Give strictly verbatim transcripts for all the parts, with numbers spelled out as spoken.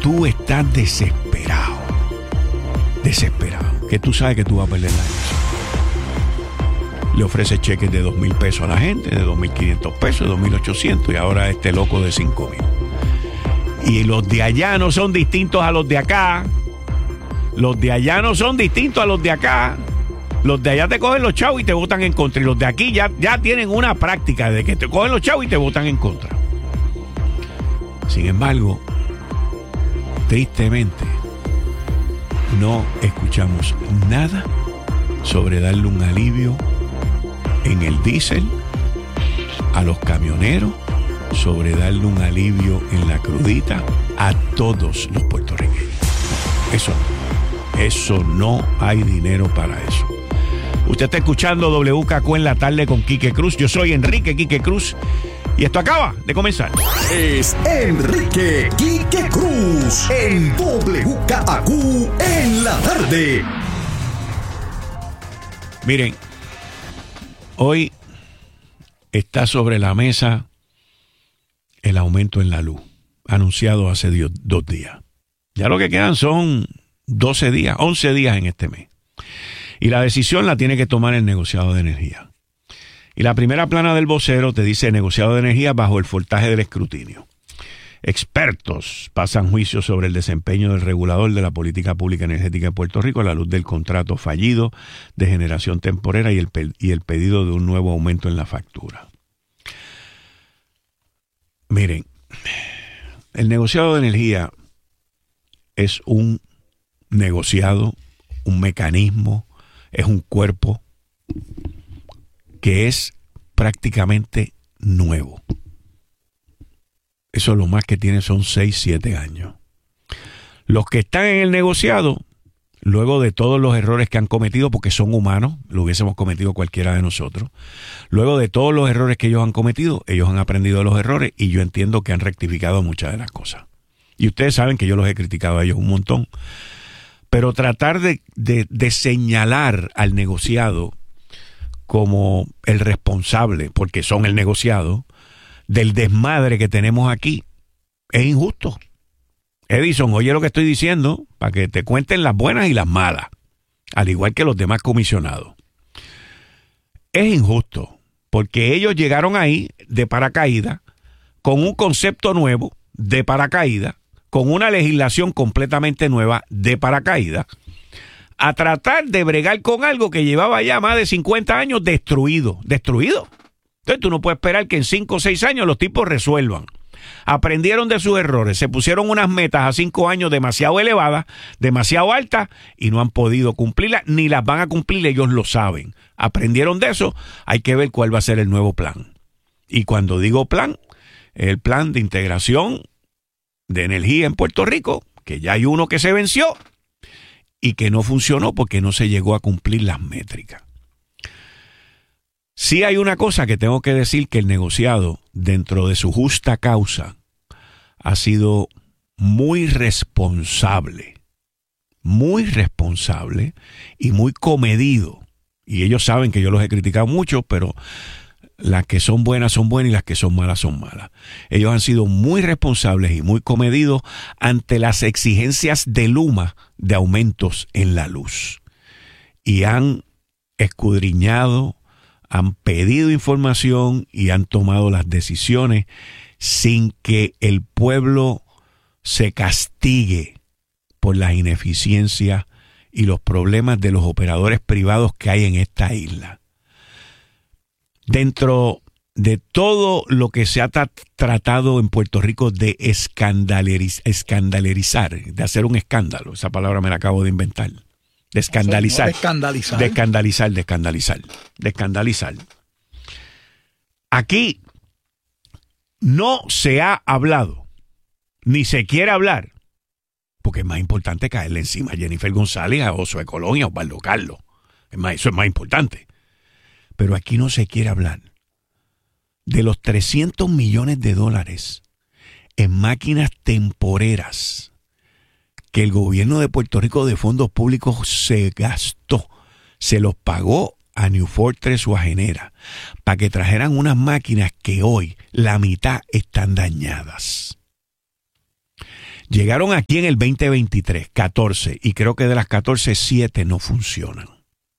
tú estás desesperado, desesperado, que tú sabes que tú vas a perder la elección. Le ofreces cheques de dos mil pesos a la gente, de dos mil quinientos pesos, de dos mil ochocientos, y ahora este loco de cinco mil. Y los de allá no son distintos a los de acá. Los de allá no son distintos a los de acá. Los de allá te cogen los chavos y te votan en contra. Y los de aquí ya, ya tienen una práctica de que te cogen los chavos y te votan en contra. Sin embargo, tristemente, no escuchamos nada sobre darle un alivio en el diésel a los camioneros, sobre darle un alivio en la crudita a todos los puertorriqueños. Eso, eso no hay dinero para eso. Usted está escuchando W K Q en la tarde con Quique Cruz. Yo soy Enrique Quique Cruz y esto acaba de comenzar. Es Enrique Quique Cruz en W K Q en la tarde. Miren, hoy está sobre la mesa el aumento en la luz, anunciado hace dio, dos días. Ya lo que quedan son doce días, once días en este mes. Y la decisión la tiene que tomar el negociado de energía. Y la primera plana del vocero te dice negociado de energía bajo el voltaje del escrutinio. Expertos pasan juicio sobre el desempeño del regulador de la política pública energética en Puerto Rico a la luz del contrato fallido de generación temporera y el, pe- y el pedido de un nuevo aumento en la factura. Miren, el negociado de energía es un negociado, un mecanismo, es un cuerpo que es prácticamente nuevo. Eso lo más que tiene son seis, siete años. Los que están en el negociado, luego de todos los errores que han cometido, porque son humanos, lo hubiésemos cometido cualquiera de nosotros, luego de todos los errores que ellos han cometido, ellos han aprendido de los errores y yo entiendo que han rectificado muchas de las cosas. Y ustedes saben que yo los he criticado a ellos un montón. Pero tratar de, de, de señalar al negociado como el responsable, porque son el negociado, del desmadre que tenemos aquí, es injusto. Edison, oye lo que estoy diciendo, para que te cuenten las buenas y las malas, al igual que los demás comisionados. Es injusto, porque ellos llegaron ahí de paracaídas, con un concepto nuevo de paracaídas, con una legislación completamente nueva de paracaídas, a tratar de bregar con algo que llevaba ya más de cincuenta años destruido, destruido. Entonces tú no puedes esperar que en cinco o seis años los tipos resuelvan. Aprendieron de sus errores, se pusieron unas metas a cinco años demasiado elevadas, demasiado altas, y no han podido cumplirlas, ni las van a cumplir, ellos lo saben. Aprendieron de eso, hay que ver cuál va a ser el nuevo plan. Y cuando digo plan, el plan de integración de energía en Puerto Rico, que ya hay uno que se venció y que no funcionó porque no se llegó a cumplir las métricas. Sí hay una cosa que tengo que decir, que el negociado, dentro de su justa causa, ha sido muy responsable, muy responsable y muy comedido. Y ellos saben que yo los he criticado mucho, pero las que son buenas son buenas y las que son malas son malas. Ellos han sido muy responsables y muy comedidos ante las exigencias de Luma de aumentos en la luz. Y han escudriñado, han pedido información y han tomado las decisiones sin que el pueblo se castigue por las ineficiencias y los problemas de los operadores privados que hay en esta isla. Dentro de todo lo que se ha tra- tratado en Puerto Rico de escandaleriz- escandalerizar, de hacer un escándalo, esa palabra me la acabo de inventar, de escandalizar, No, de escandalizar, de escandalizar, de escandalizar, de escandalizar. Aquí no se ha hablado, ni se quiere hablar, porque es más importante caerle encima a Jennifer González, a Josué Colón y a Osvaldo Carlos. Es más, eso es más importante. Pero aquí no se quiere hablar de los trescientos millones de dólares en máquinas temporeras que el gobierno de Puerto Rico de fondos públicos se gastó, se los pagó a New Fortress o a Genera para que trajeran unas máquinas que hoy la mitad están dañadas. Llegaron aquí en el veinte veintitrés, catorce, y creo que de las catorce, siete no funcionan.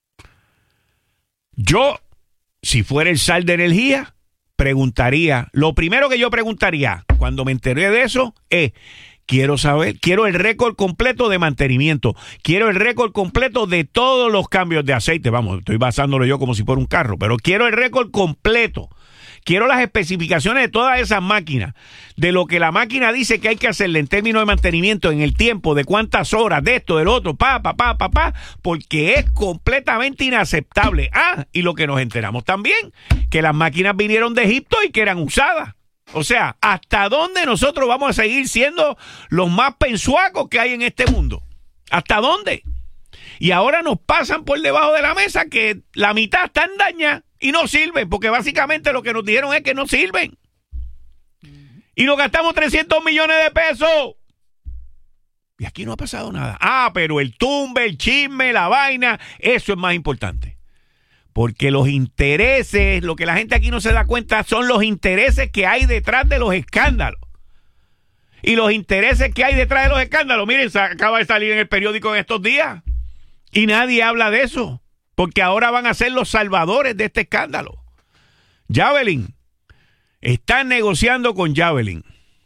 Yo, si fuera el S A R de Energía, preguntaría, lo primero que yo preguntaría cuando me enteré de eso es, quiero saber, quiero el récord completo de mantenimiento, quiero el récord completo de todos los cambios de aceite, vamos, estoy basándolo yo como si fuera un carro, pero quiero el récord completo. Quiero las especificaciones de todas esas máquinas, de lo que la máquina dice que hay que hacerle en términos de mantenimiento, en el tiempo, de cuántas horas, de esto, del otro, pa, pa, pa, pa, pa, porque es completamente inaceptable. Ah, y lo que nos enteramos también, que las máquinas vinieron de Egipto y que eran usadas. O sea, ¿hasta dónde nosotros vamos a seguir siendo los más pensuacos que hay en este mundo? ¿Hasta dónde? Y ahora nos pasan por debajo de la mesa que la mitad están dañadas y no sirven, porque básicamente lo que nos dijeron es que no sirven. Y nos gastamos trescientos millones de pesos. Y aquí no ha pasado nada. Ah, pero el tumbe, el chisme, la vaina, eso es más importante. Porque los intereses, lo que la gente aquí no se da cuenta, son los intereses que hay detrás de los escándalos. Y los intereses que hay detrás de los escándalos, miren, acaba de salir en el periódico en estos días. Y nadie habla de eso, porque ahora van a ser los salvadores de este escándalo. Javelin, están negociando con Javelin.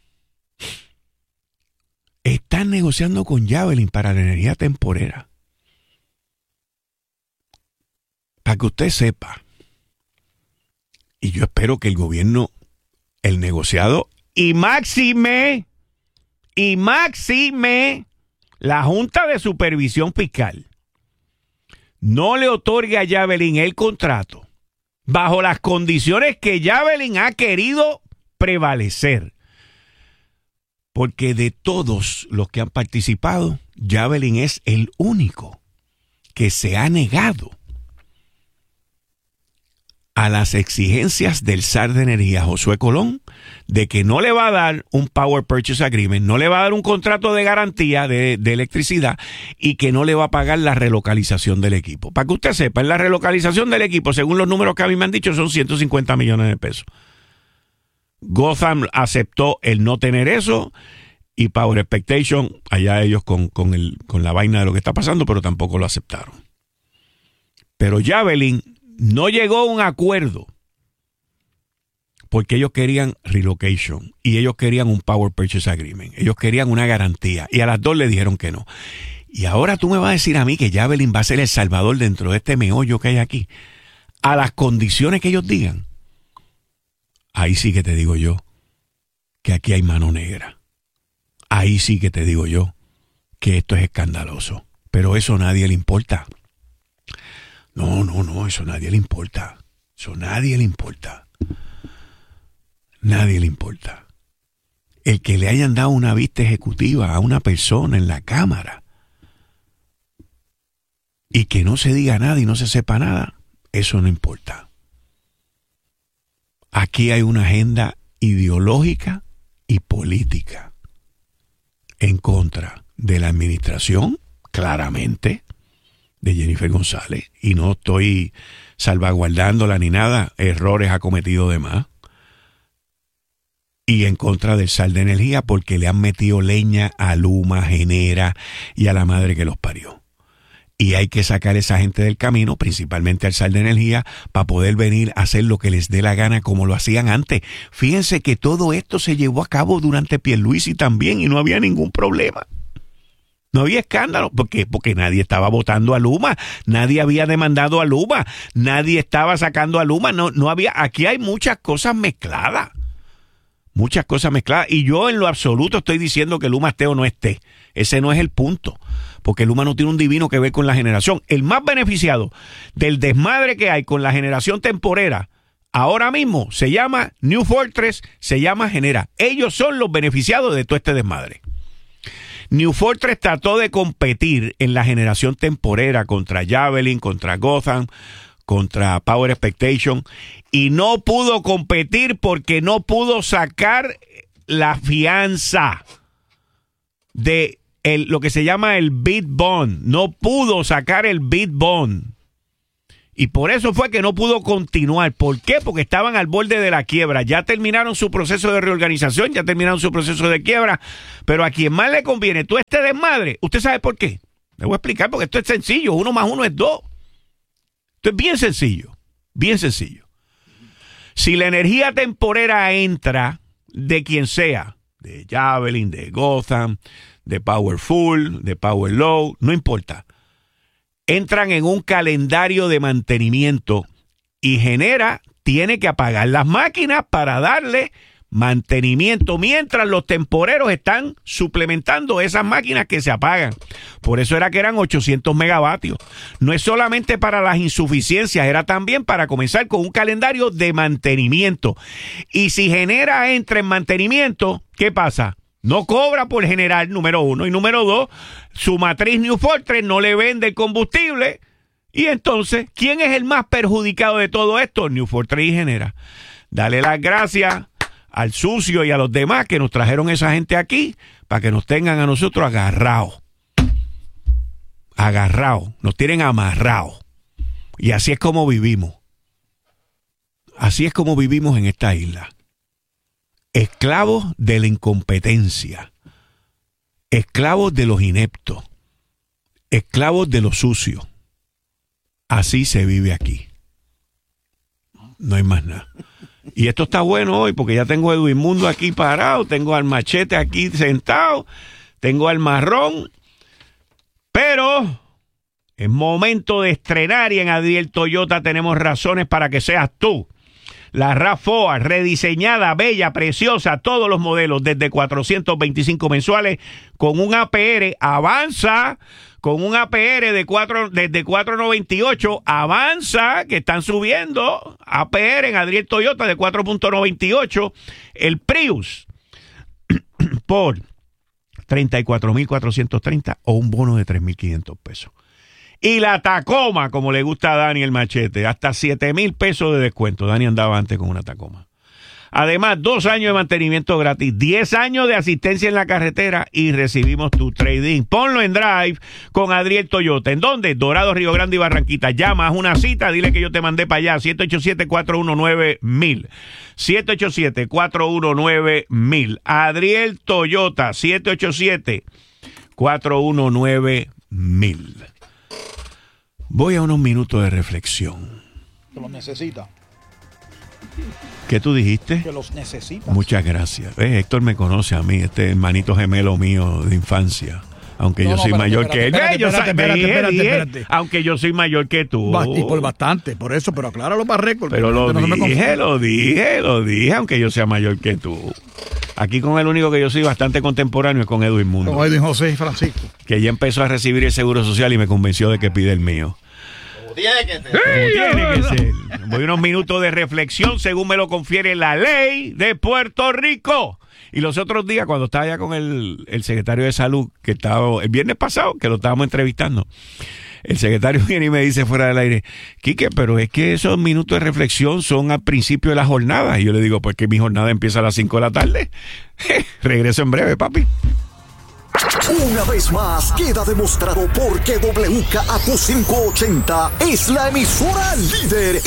Están negociando con Javelin para la energía temporera. Para que usted sepa, y yo espero que el gobierno, el negociado, y máxime, y máxime, la Junta de Supervisión Fiscal, no le otorgue a Javelin el contrato bajo las condiciones que Javelin ha querido prevalecer. Porque de todos los que han participado, Javelin es el único que se ha negado a las exigencias del S A R de Energía, Josué Colón, de que no le va a dar un Power Purchase Agreement, no le va a dar un contrato de garantía de, de electricidad y que no le va a pagar la relocalización del equipo. Para que usted sepa, en la relocalización del equipo, según los números que a mí me han dicho, son ciento cincuenta millones de pesos. Gotham aceptó el no tener eso y Power Expectation, allá ellos con, con, el, con la vaina de lo que está pasando, pero tampoco lo aceptaron. Pero Javelin no llegó a un acuerdo porque ellos querían relocation y ellos querían un Power Purchase Agreement. Ellos querían una garantía y a las dos le dijeron que no. Y ahora tú me vas a decir a mí que Javelin va a ser el salvador dentro de este meollo que hay aquí, a las condiciones que ellos digan. Ahí sí que te digo yo que aquí hay mano negra. Ahí sí que te digo yo que esto es escandaloso. Pero eso a nadie le importa. No, no, no, eso a nadie le importa. Eso a nadie le importa. Nadie le importa. El que le hayan dado una vista ejecutiva a una persona en la Cámara y que no se diga nada y no se sepa nada, eso no importa. Aquí hay una agenda ideológica y política en contra de la administración, claramente, de Jennifer González, y no estoy salvaguardándola ni nada, errores ha cometido de más, y en contra del S A R de Energía porque le han metido leña a Luma, Genera y a la madre que los parió. Y hay que sacar a esa gente del camino, principalmente al S A R de Energía, para poder venir a hacer lo que les dé la gana como lo hacían antes. Fíjense que todo esto se llevó a cabo durante Pierluisi también y no había ningún problema. No había escándalo. ¿Por qué? Porque nadie estaba votando a Luma, nadie había demandado a Luma, nadie estaba sacando a Luma, no, no había, aquí hay muchas cosas mezcladas. Muchas cosas mezcladas. Y yo en lo absoluto estoy diciendo que Luma esté o no esté. Ese no es el punto. Porque Luma no tiene un divino que ver con la generación. El más beneficiado del desmadre que hay con la generación temporera ahora mismo se llama New Fortress, se llama Genera. Ellos son los beneficiados de todo este desmadre. New Fortress trató de competir en la generación temporera contra Javelin, contra Gotham, contra Power Expectation y no pudo competir porque no pudo sacar la fianza de el, lo que se llama el bid bond. No pudo sacar el bid bond. Y por eso fue que no pudo continuar. ¿Por qué? Porque estaban al borde de la quiebra. Ya terminaron su proceso de reorganización, ya terminaron su proceso de quiebra. Pero a quien más le conviene tú este desmadre, ¿usted sabe por qué? Le voy a explicar, porque esto es sencillo. Uno más uno es dos. Esto es bien sencillo. Bien sencillo. Si la energía temporera entra de quien sea, de Javelin, de Gotham, de Powerful, de Power Low, no importa. Entran en un calendario de mantenimiento y Genera tiene que apagar las máquinas para darle mantenimiento mientras los temporeros están suplementando esas máquinas que se apagan. Por eso era que eran ochocientos megavatios. No es solamente para las insuficiencias, era también para comenzar con un calendario de mantenimiento. Y si Genera entra en mantenimiento, ¿qué pasa? No cobra por generar, número uno. Y número dos, su matriz New Fortress no le vende el combustible. Y entonces, ¿quién es el más perjudicado de todo esto? New Fortress y Genera. Dale las gracias al sucio y a los demás que nos trajeron esa gente aquí para que nos tengan a nosotros agarrados. Agarrados. Nos tienen amarrados. Y así es como vivimos. Así es como vivimos en esta isla. Esclavos de la incompetencia, esclavos de los ineptos, esclavos de los sucios. Así se vive aquí. No hay más nada. Y esto está bueno hoy porque ya tengo a Edwin Mundo aquí parado, tengo al Machete aquí sentado, tengo al Marrón, pero es momento de estrenar y en Adriel Toyota tenemos razones para que seas tú. La RAV cuatro, rediseñada, bella, preciosa, todos los modelos desde cuatrocientos veinticinco mensuales con un A P R, avanza, con un A P R de cuatro, desde cuatro noventa y ocho, avanza, que están subiendo, A P R en Adriel Toyota de cuatro punto noventa y ocho, el Prius por treinta y cuatro mil cuatrocientos treinta o un bono de tres mil quinientos pesos. Y la Tacoma, como le gusta a Dani el Machete, hasta siete mil pesos de descuento. Dani andaba antes con una Tacoma. Además, dos años de mantenimiento gratis, diez años de asistencia en la carretera y recibimos tu trading. Ponlo en Drive con Adriel Toyota. ¿En dónde? Dorado, Río Grande y Barranquita. Llama, haz una cita, dile que yo te mandé para allá. siete ocho siete, cuatro uno nueve, mil. siete ocho siete, cuatro uno nueve, mil. Adriel Toyota, siete ocho siete, cuatro uno nueve, mil. Voy a unos minutos de reflexión. Que los necesita. ¿Qué tú dijiste? Que los necesita. Muchas gracias. ¿Ves? Héctor me conoce a mí, este hermanito gemelo mío de infancia. Aunque no, yo no, soy espérate, mayor espérate, que él. Espérate, yo espérate, espérate, dije, espérate, dije, espérate. Aunque yo soy mayor que tú. Y por bastante, por eso, pero acláralo para récord. Pero lo no dije, lo dije, lo dije, aunque yo sea mayor que tú. Aquí con el único que yo soy bastante contemporáneo es con Edwin Mundo. Con Edwin José y Francisco. Que ya empezó a recibir el seguro social y me convenció de que pide el mío. Tiene que ser. Como tiene que ser. Voy unos minutos de reflexión según me lo confiere la ley de Puerto Rico. Y los otros días, cuando estaba allá con el, el secretario de salud, que estaba el viernes pasado, que lo estábamos entrevistando, el secretario viene y me dice fuera del aire, Quique, pero es que esos minutos de reflexión son al principio de la jornada. Y yo le digo, pues que mi jornada empieza a las cinco de la tarde. Regreso en breve, papi. Una vez más queda demostrado por qué W K A Q quinientos ochenta es la emisora líder